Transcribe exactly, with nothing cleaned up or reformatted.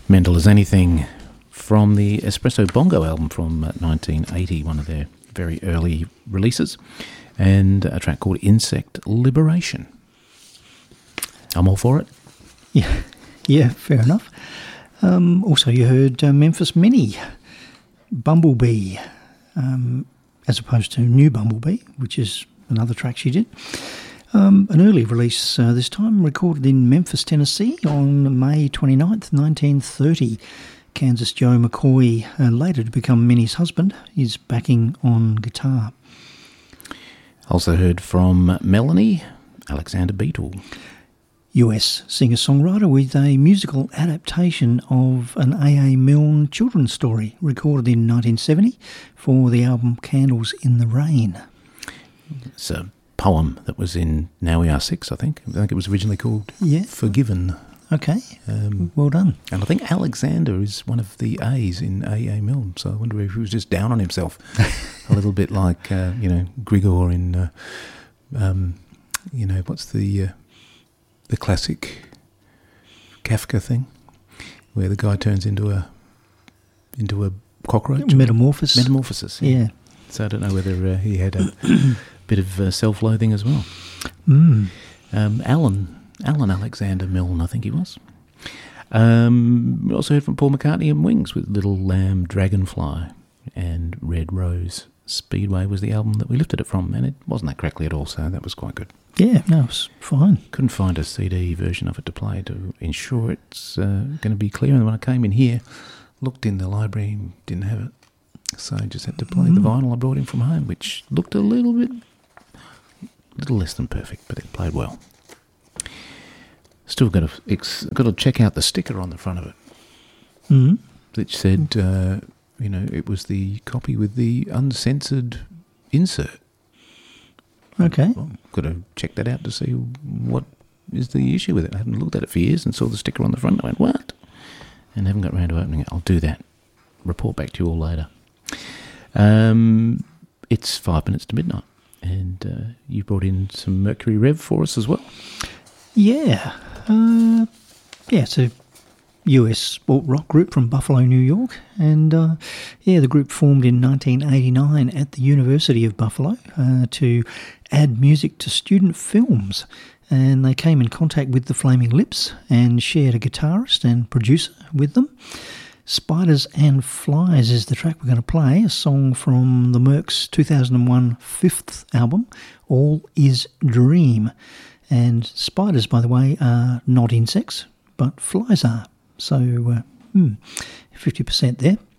Mental as Anything from the Espresso Bongo album from uh, nineteen eighty, one of their very early releases, and a track called Insect Liberation. I'm all for it. Yeah, yeah, fair enough. Um, also, you heard uh, Memphis Minnie, Bumblebee, um, as opposed to New Bumblebee, which is another track she did. Um, an early release uh, this time, recorded in Memphis, Tennessee on May twenty-ninth, nineteen thirty. Kansas Joe McCoy, uh, later to become Minnie's husband, is backing on guitar. Also heard from Melanie Alexander Beetle. U S singer-songwriter with a musical adaptation of an A A Milne children's story recorded in nineteen seventy for the album Candles in the Rain. It's a poem that was in Now We Are Six, I think. I think it was originally called yeah. Forgiven. Okay, um, well done. And I think Alexander is one of the A's in A A Milne, so I wonder if he was just down on himself a little bit like, uh, you know, Grigor in, uh, um, you know, what's the... Uh, the classic Kafka thing, where the guy turns into a into a cockroach. Metamorphosis. Metamorphosis. Yeah. yeah. So I don't know whether uh, he had a bit of uh, self-loathing as well. Mm. Um, Alan, Alan Alexander Milne, I think he was. Um, we also heard from Paul McCartney and Wings with Little Lamb Dragonfly, and Red Rose Speedway was the album that we lifted it from, and it wasn't that crackly at all, so that was quite good. Yeah, no, it's fine. Couldn't find a C D version of it to play to ensure it's uh, going to be clear. And when I came in here, looked in the library, didn't have it. So I just had to play mm. the vinyl I brought in from home, which looked a little bit, a little less than perfect, but it played well. Still got to, ex- got to check out the sticker on the front of it, mm. which said, uh, you know, it was the copy with the uncensored insert. Okay. Well, got to check that out to see what is the issue with it. I hadn't looked at it for years and saw the sticker on the front. I went, what? And haven't got around to opening it. I'll do that. Report back to you all later. Um, it's five minutes to midnight, and uh, you brought in some Mercury Rev for us as well. Yeah. Uh, yeah, it's a U S sport rock group from Buffalo, New York, and uh, yeah, the group formed in nineteen eighty-nine at the University of Buffalo uh, to add music to student films, and they came in contact with the Flaming Lips and shared a guitarist and producer with them. Spiders and Flies is the track we're going to play, a song from the Mercs' two thousand one fifth album, All Is Dream. And spiders, by the way, are not insects, but flies are. So, uh, hmm, fifty percent there.